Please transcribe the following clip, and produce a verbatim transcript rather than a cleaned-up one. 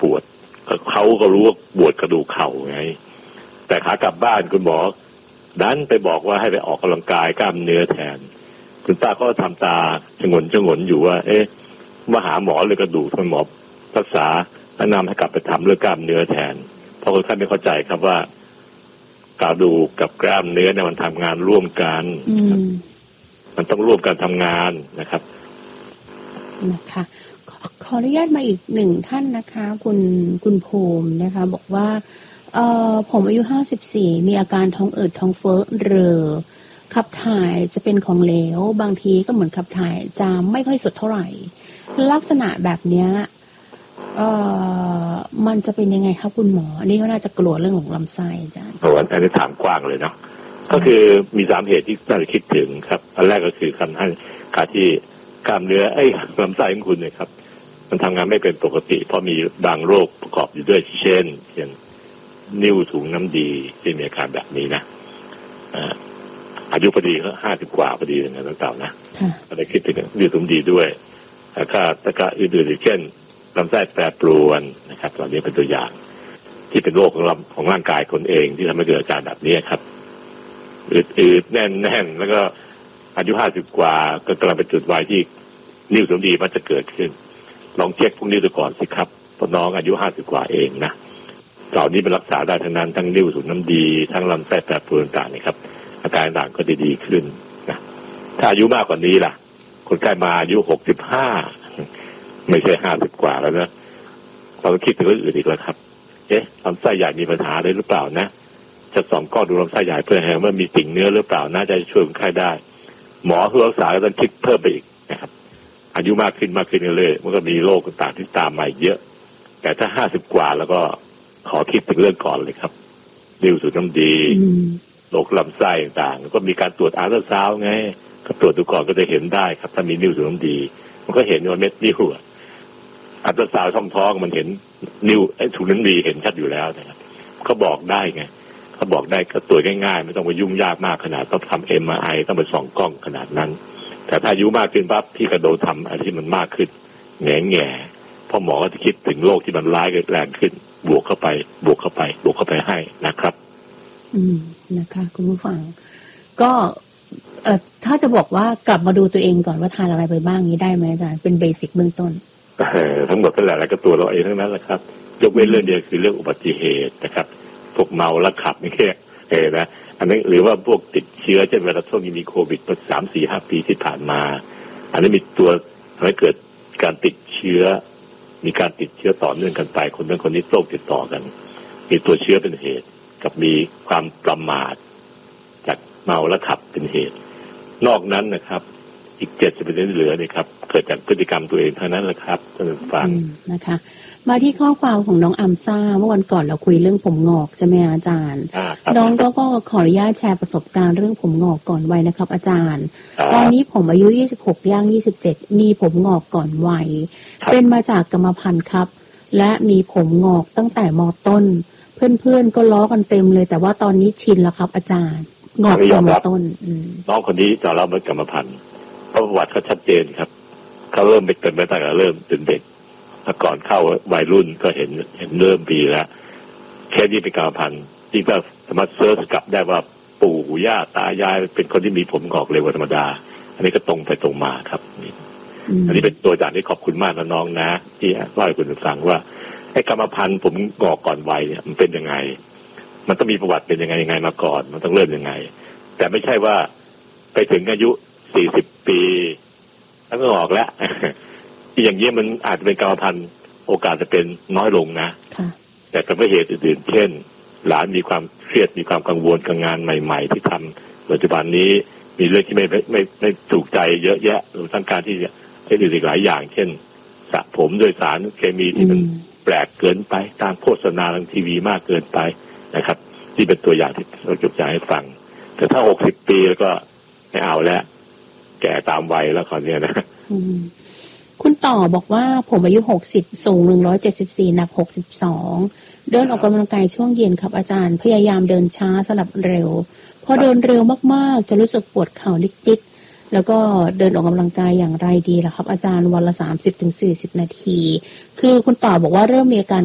วดเขาก็รู้ว่าปวดกระดูกเข่าไงแต่ขากลับบ้านคุณหมอดันไปบอกว่าให้ไปออกกำลังกายกล้ามเนื้อแทนคุณป้าก็ทำตาชงนชงนอยู่ว่าเอ๊ะมาหาหมอเลยกระดูกคุณหมอรักษาแนะนำให้กลับไปทำเรื่องกล้ามเนื้อแทนเพราะคนไข้ไม่เข้าใจครับว่ากระดูกกับกล้ามเนื้อเนี่ยมันทำงานร่วมกันมันต้องร่วมกันทำงานนะครับนะคะขอขออนุญาตมาอีกหนึ่งท่านนะคะคุณคุณภูมินะคะบอกว่าเอ่อผมอายุห้าสิบสี่มีอาการท้องอืดท้องเฟ้อเรอขับถ่ายจะเป็นของเหลวบางทีก็เหมือนขับถ่ายจะไม่ค่อยสุดเท่าไหร่ลักษณะแบบเนี้ยเอ่อมันจะเป็นยังไงครับคุณหมออันนี้ก็น่าจะกลัวเรื่องของลำไส้อาจารย์เพราะว่าอันนี้ถามกว้างเลยเนาะก็คือมีสามเหตุที่น่าจะคิดถึงครับอันแรกก็คือคำท่านการที่กล้ามเนื้อไอ้ลำไส้ของคุณเนี่ยครับมันทำงานไม่เป็นปกติเพราะมีบางโรคประกอบอยู่ด้วยเช่นเช่นนิ่วถุงน้ำดีที่มีอาการแบบนี้นะอายุพอดีก็ห้าสิบกว่าพอดีนะน้องเต่านะก็เลยคิดถึงนิ่วถุงดีด้วยแล้วก็ตะกะอื่นๆเช่นลำไส้แปรปรวนนะครับเหล่านี้เป็นตัวอย่างที่เป็นโรคของลำของร่างกายคนเองที่ทำให้เกิดอาการแบบนี้ครับอืดๆแน่นๆแล้วก็อายุห้าสิบกว่าก็กำลังเป็นจุดวัยที่นิ่วถุงดีมันจะเกิดขึ้นลองเช็คพวกนี้ดูก่อนสิครับเพราะน้องอายุห้าสิบกว่าเองนะเหล่านี้เป็นรักษาได้ทั้งนั้นทั้งนิ่วถุงน้ำดีทั้งลำไส้แปรปรวนต่างๆนี่ครับอาการต่างก็ดีๆขึ้นนะถ้าอายุมากกว่านี้ล่ะคนไข้มาอายุหกสิบห้าไม่ใช่ห้าสิบกว่าแล้วนะเราต้องคิดถึงเรื่องอื่นอีกแล้วครับเอ๊ะลำไส้ใหญ่มีปัญหาอะไรหรือเปล่านะจะส่องก้อนดูลำไส้ใหญ่เพื่อให้ว่ามีติ่งเนื้อหรือเปล่าน่าจะช่วยคนไข้ได้หมอผู้รักษาก็ต้องคิดเพิ่มไปอีกนะครับอายุมากขึ้นมากขึ้นเรื่อยๆมันก็มีโรคต่างๆที่ตามมาเยอะแต่ถ้าห้าสิบกว่าแล้วก็ขอคิดถึงเรื่องก่อนเลยครับนิ่วถุงน้ำดีโรคลำไส้ต่างๆก็มีการตรวจอัลตราซาวด์ไงก็ตรวจดูก่อนก็จะเห็นได้ครับถ้ามีนิ่วถุงน้ำดีมันก็เห็นว่าเม็ดนิ่วอัลตราซาวด์ช่องท้องมันเห็นนิ่วไอ้ถุงน้ำดีเห็นชัดอยู่แล้วนะครับเขาบอกได้ไงเขาบอกได้ก็ตรวจง่ายๆไม่ต้องไปยุ่งยากมากขนาดต้องทำ เอ็ม อาร์ ไอ ต้องไปส่องกล้องขนาดนั้นแต่ถ้าอายุมากขึ้นปั๊บพี่กระโดดทำอะไรที่มันมากขึ้นแง่แง่เพราะหมอก็จะคิดถึงโรคที่มันร้ายแรงขึ้นบวกเข้าไปบวกเข้าไปบวกเข้าไปให้นะครับอืมนะคะคุณผู้ฟังก็เอ่อถ้าจะบอกว่ากลับมาดูตัวเองก่อนว่าทานอะไรไปบ้างนี้ได้ไหมอาจารย์เป็นเบสิกเบื้องต้นทั้งหมดทั้งหลายแล้วก็ตัวเราเองทั้งนั้นแหละครับยกเว้นเรื่องเดียวคือเรื่องอุบัติเหตุนะครับพวกเมาแล้วขับนี่แค่เออนะอันนี้หรือว่าพวกติดเชื้อเช่นเวลาช่วงนี้มีโควิดมาสามสี่ห้าปีที่ผ่านมาอันนี้มีตัวทำให้เกิดการติดเชื้อมีการติดเชื้อต่อเนื่องกันไปคนนั้นคนนี้โรคติดต่อกันมีตัวเชื้อเป็นเหตุกับมีความประมาทจากเมาแล้วขับเป็นเหตุนอกนั้นนะครับอีกเจ็ดสิบเปอร์เซ็นต์เหลือนี่ครับเกิดจากพฤติกรรมตัวเองเท่านั้นแหละครับท่านผู้ฟังนะคะมาที่ข้อความของน้องอัมซ่าเมื่อวันก่อนเราคุยเรื่องผมงอกใช่ไหมอาจารย์น้องก็ก็ขออนุญาตแชร์ประสบการณ์เรื่องผมงอกก่อนวัยนะครับอาจารย์ตอนนี้ผมอายุยี่สิบหกย่างยี่สิบเจ็ดมีผมงอกก่อนวัยเป็นมาจากกรรมพันธุ์ครับและมีผมงอกตั้งแต่ม.ต้นเพื่อนๆก็ล้อกันเต็มเลยแต่ว่าตอนนี้ชินแล้วครับอาจารย์งอกตั้งแต่ต้นน้องคนนี้จะเล่าเป็นกรรมพันธุ์เพราะประวัติเขาชัดเจนครับเขาเริ่มเป็นเป็นมาตั้งแต่เริ่มเป็นเด็กก่อนเข้าวัยรุ่นก็เห็นเห็นเริ่มปีแล้วแค่นี้เป็นกรรมพันธุ์ที่ก็สามารถเซิร์ชกลับได้ว่าปู่ย่าตายายเป็นคนที่มีผมงอกเร็วกว่าธรรมดาอันนี้ก็ตรงไปตรงมาครับอันนี้เป็นตัวอย่างที่ขอบคุณมากนะน้องนะที่เล่าให้คุณฟังว่าไอ้กรรมพันธุ์ผมงอกก่อนวัยเนี่ยมันเป็นยังไงมันต้องมีประวัติเป็นยังไงยังไงมาก่อนมันต้องเริ่มยังไงแต่ไม่ใช่ว่าไปถึงอายุสี่สิบปีแล้วก็งอกแล้วอย่างนี้มันอาจจะเป็นกรรมพันธุ์โอกาสจะเป็นน้อยลงนะแต่เป็นเพราะเหตุอื่นๆเช่นหลานมีความเครียดมีความกังวลกับงานใหม่ๆที่ทำปัจจุบันนี้มีเรื่องที่ไม่ไม่ไม่ไม่ถูกใจเยอะแยะหรือทั้งการที่จะใช้อื่นอีกหลายอย่างเช่นสระผมด้วยสารเคมีที่มันแปลกเกินไปตามโฆษณาทางทีวีมากเกินไปนะครับที่เป็นตัวอย่างที่เรายกตัวอย่างให้ฟังแต่ถ้าหกสิบปีแล้วก็ไม่เอาแล้วแก่ตามวัยแล้วคราวนี้นะคุณต่อบอกว่าผมอายุหกสิบสูงหนึ่งร้อยเจ็ดสิบสี่หนักหกสิบสองเดินออกกำลังกายช่วงเย็นครับอาจารย์พยายามเดินช้าสลับเร็วพอเดินเร็วมากๆจะรู้สึกปวดเข่านิดๆแล้วก็เดินออกกำลังกายอย่างไรดีล่ะครับอาจารย์วันละ สามสิบถึงสี่สิบ นาทีคือคุณต่อบอกว่าเริ่มมีอาการ